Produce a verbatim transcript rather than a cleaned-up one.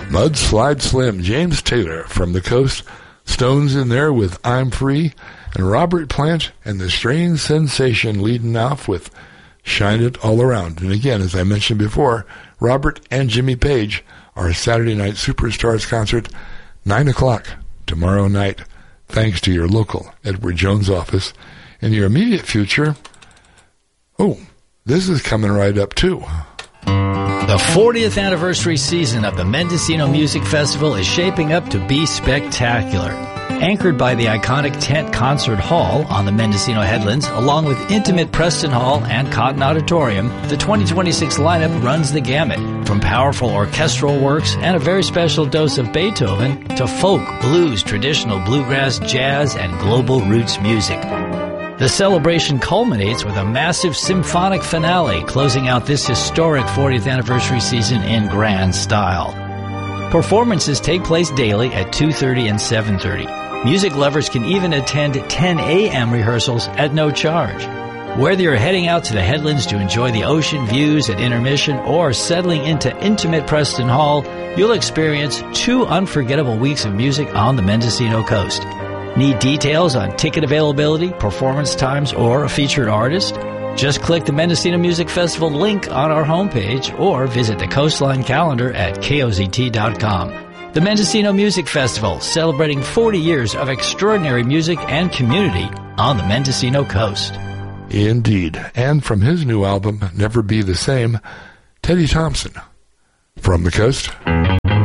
Mudslide Slim, James Taylor from the coast, Stones in there with I'm Free, and Robert Plant and the Strange Sensation leading off with Shine It All Around. And again, as I mentioned before, Robert and Jimmy Page, our Saturday Night Superstars concert, nine o'clock tomorrow night, thanks to your local Edward Jones office. In your immediate future, oh, this is coming right up too. The fortieth anniversary season of the Mendocino Music Festival is shaping up to be spectacular. Anchored by the iconic Tent Concert Hall on the Mendocino Headlands, along with intimate Preston Hall and Cotton Auditorium, the twenty twenty-six lineup runs the gamut, from powerful orchestral works and a very special dose of Beethoven to folk, blues, traditional bluegrass, jazz, and global roots music. The celebration culminates with a massive symphonic finale, closing out this historic fortieth anniversary season in grand style. Performances take place daily at two thirty and seven thirty. Music lovers can even attend ten a.m. rehearsals at no charge. Whether you're heading out to the Headlands to enjoy the ocean views at intermission or settling into intimate Preston Hall, you'll experience two unforgettable weeks of music on the Mendocino coast. Need details on ticket availability, performance times, or a featured artist? Just click the Mendocino Music Festival link on our homepage or visit the Coastline calendar at K O Z T dot com. The Mendocino Music Festival, celebrating forty years of extraordinary music and community on the Mendocino coast. Indeed. And from his new album, Never Be the Same, Teddy Thompson. From the coast.